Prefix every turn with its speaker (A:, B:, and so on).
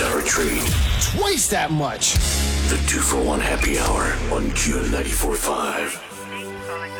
A: our treat.
B: Twice that much.
A: The 2-for-1 happy hour on Q94.5.